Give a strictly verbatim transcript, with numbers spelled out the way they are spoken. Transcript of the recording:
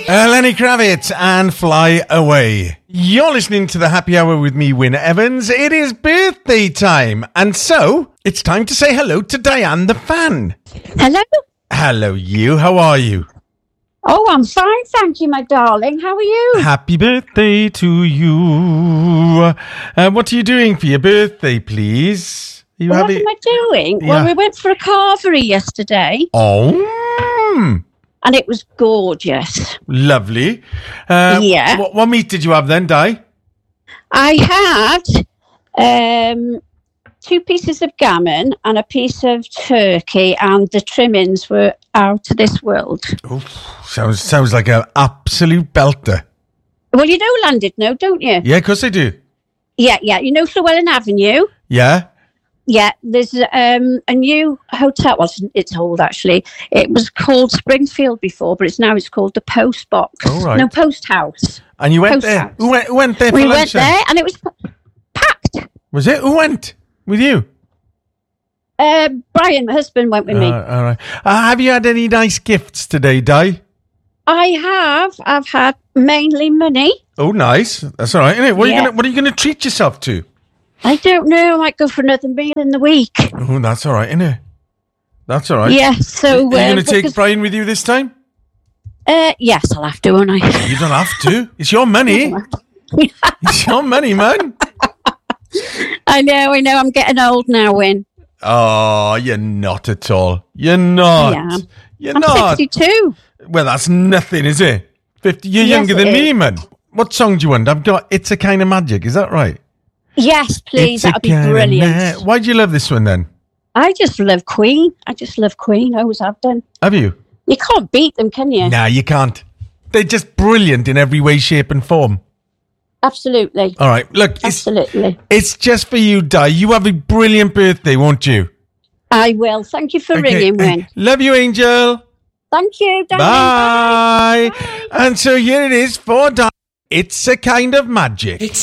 Uh, Lenny Kravitz and Fly Away. You're listening to the Happy Hour with me, Wyn Evans. It is birthday time. And so, it's time to say hello to Diane the fan. Hello. Hello, you. How are you? Oh, I'm fine, thank you, my darling. How are you? Happy birthday to you. Uh, what are you doing for your birthday, please? Are you What having... am I doing? Yeah. Well, we went for a carvery yesterday. Oh, And it was gorgeous. lovely. Uh, Yeah. What, what meat did you have then, Di? I had um, two pieces of gammon and a piece of turkey, and the trimmings were out of this world. Oh, sounds sounds like an absolute belter. Well, you know Landed now, don't you? Yeah, of course I do. Yeah, yeah. You know Llewellyn Avenue? Yeah. Yeah, there's um, a new hotel. Well, it's, it's old, actually. It was called Springfield before, but it's now it's called the Post Box. Oh, right. No, Post House. And you went Post there. house. Who went, who went there for We lunch went then? there, and it was p- packed. Was it? Who went with you? Uh, Brian, my husband, went with me. Uh, all right. Uh, have you had any nice gifts today, Di? I have. I've had mainly money. Oh, nice. That's all right, isn't it? What are you Yeah. gonna What are you gonna treat yourself to? I don't know. I might go for another meal in the week. Oh, that's all right, isn't it? That's all right. Yeah. So Are you uh, going to take because- Brian with you this time? Uh, yes, I'll have to, won't I? You don't have to. It's your money. It's your money, man. I know. I know. I'm getting old now, Wyn. Oh, you're not at all. You're not. Yeah. You're I'm not. sixty-two. Well, that's nothing, is it? Fifty. You're Yes, younger than it me, is. man. What song do you want? I've got "It's a Kind of Magic." Is that right? Yes, please. It's a That would be kind of brilliant. ma- Why do you love this one then? I just love Queen. I just love Queen. I always have done. Have you? You can't beat them, can you? Nah, you can't. They're just brilliant in every way, shape, and form. Absolutely. All right, look, it's, Absolutely. it's just for you, Di. You have a brilliant birthday, won't you? I will. Thank you for Okay. ringing, Wyn. Love you, Angel. Thank you. darling. Bye. Bye. And so here it is for Di. It's a Kind of Magic.